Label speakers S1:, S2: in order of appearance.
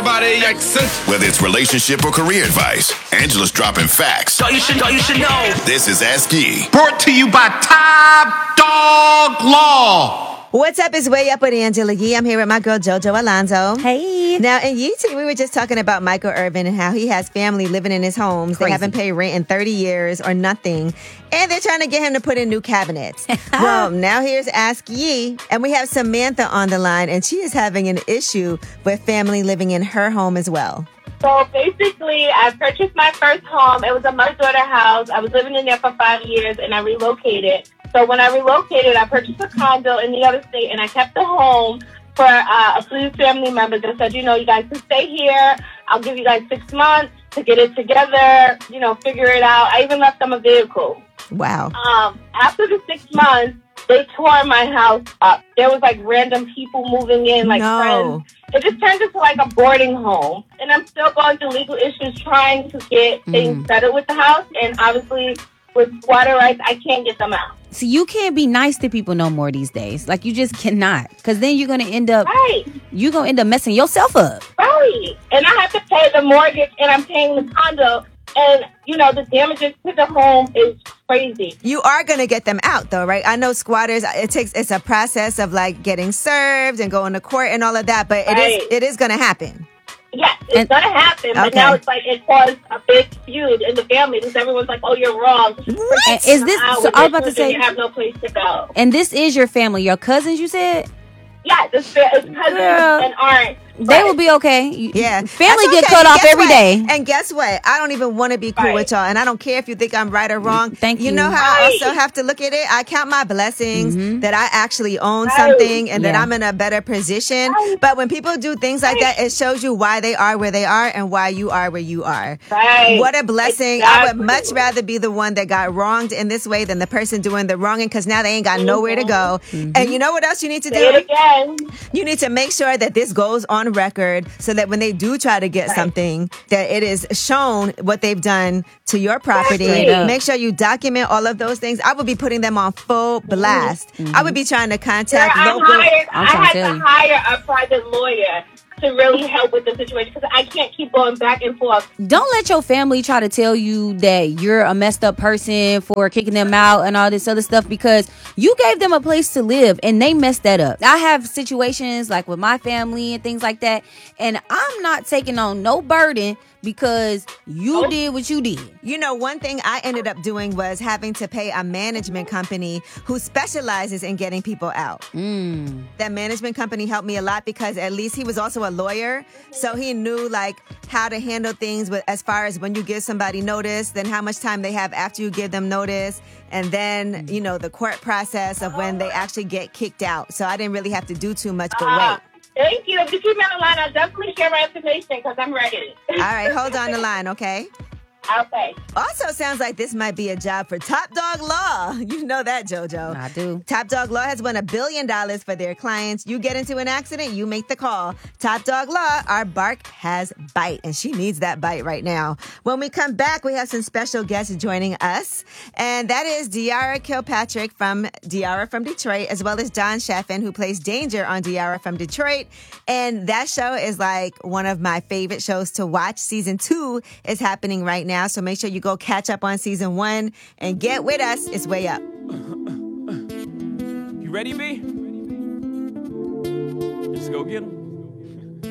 S1: everybody accent.
S2: Whether it's relationship or career advice, Angela's dropping facts.
S3: You should know.
S2: This is Ask Yee.
S1: Brought to you by Top Dog Law.
S4: What's up? It's Way Up with Angela Yee. I'm here with my girl JoJo Alonzo.
S5: Hey.
S4: Now, in Yee Tea, we were just talking about Michael Irvin and how he has family living in his homes.
S5: Crazy.
S4: They haven't paid rent in 30 years or nothing. And they're trying to get him to put in new cabinets. Well, now here's Ask Yee. And we have Samantha on the line, and she is having an issue with family living in her home as well.
S6: So basically, I purchased my first home. It was a mother-daughter house. I was living in there for 5 years, and I relocated. So when I relocated, I purchased a condo in the other state, and I kept the home for a few family members. I said, you guys can stay here. I'll give you guys 6 months to get it together, figure it out. I even left them a vehicle.
S4: Wow.
S6: After the 6 months, they tore my house up. There was random people moving in, friends. It just turned into a boarding home. And I'm still going through legal issues trying to get things settled with the house. And obviously, with squatter rights, I can't get them out.
S5: So you can't be nice to people no more these days. You just cannot. Because then you're going to end up...
S6: Right.
S5: You're going to end up messing yourself up.
S6: Right. And I have to pay the mortgage, and I'm paying the condo. And, the damages to the home is crazy.
S4: You are going to get them out, though, right? I know squatters, it's a process of, getting served and going to court and all of that. But it is going to happen.
S6: Yes, it's going to happen, but now it's it caused a big feud in the family because everyone's like, oh, you're wrong.
S5: What? Is this, so I was about to say,
S6: you have no place to go.
S5: And this is your family, your cousins, you said?
S6: Yeah, it's cousins and aunts.
S5: They will be okay.
S4: Yeah.
S5: Family get cut off every day.
S4: And guess what? I don't even want to be cool with y'all. And I don't care if you think I'm right or wrong.
S5: Thank you.
S4: You know how I also have to look at it? I count my blessings that I actually own something and that I'm in a better position. But when people do things like that, it shows you why they are where they are and why you are where you are.
S6: Right.
S4: What a blessing. I would much rather be the one that got wronged in this way than the person doing the wronging because now they ain't got nowhere to go. And you know what else you need to do?
S6: Say it again.
S4: You need to make sure that this goes on record so that when they do try to get something, that it is shown what they've done to your property. Make sure you document all of those things. I would be putting them on full blast. I would be trying to contact local.
S6: I had to hire a private lawyer to really help with the situation because I can't keep going back and forth.
S5: Don't let your family try to tell you that you're a messed up person for kicking them out and all this other stuff because you gave them a place to live and they messed that up. I have situations with my family and things like that, and I'm not taking on no burden because you did what you did.
S4: One thing I ended up doing was having to pay a management company who specializes in getting people out. That management company helped me a lot because at least he was also a lawyer. So he knew how to handle things as far as when you give somebody notice, then how much time they have after you give them notice. And then, the court process of when they actually get kicked out. So I didn't really have to do too much but wait.
S6: Thank you. If you keep me on the line, I'll definitely share my information because I'm ready.
S4: All right, hold on the line, okay?
S6: Okay.
S4: Also sounds like this might be a job for Top Dog Law. You know that, JoJo.
S5: I do.
S4: Top Dog Law has won $1 billion for their clients. You get into an accident, you make the call. Top Dog Law, our bark has bite, and she needs that bite right now. When we come back, we have some special guests joining us, and that is Diara Kilpatrick from Diara from Detroit, as well as Don Sheffin, who plays Danger on Diara from Detroit. And that show is one of my favorite shows to watch. Season 2 is happening right now. So make sure you go catch up on season 1 and get with us. It's Way Up.
S7: You ready, B? Let's go get him.